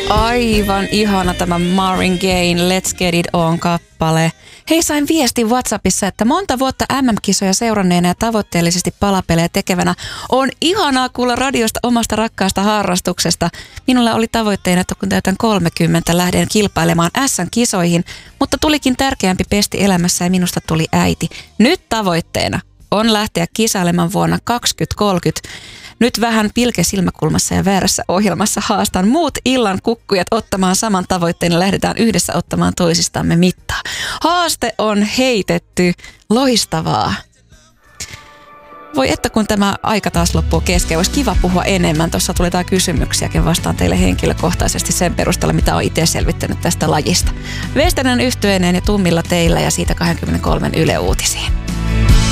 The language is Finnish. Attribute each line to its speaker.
Speaker 1: Aivan ihana tämä Marvin Gaye, Let's Get It On-kappale. Hei, sain viestin WhatsAppissa, että monta vuotta MM-kisoja seuranneena ja tavoitteellisesti palapelejä tekevänä on ihanaa kuulla radiosta omasta rakkaasta harrastuksesta. Minulla oli tavoitteena, että kun täytän 30, lähden kilpailemaan SN-kisoihin, mutta tulikin tärkeämpi pesti elämässä ja minusta tuli äiti. Nyt tavoitteena on lähteä kisailemaan vuonna 2030. Nyt vähän pilke silmäkulmassa ja väärässä ohjelmassa haastan muut illan kukkujat ottamaan saman tavoitteen ja lähdetään yhdessä ottamaan toisistamme mittaa. Haaste on heitetty. Loistavaa. Voi että kun tämä aika taas loppuu kesken, olisi kiva puhua enemmän. Tuossa tuli jotain kysymyksiäkin, vastaan teille henkilökohtaisesti sen perusteella, mitä olen itse selvittänyt tästä lajista. Vesterinen Yhtyeineen ja Tummilla teillä ja siitä 23 Yle Uutisiin.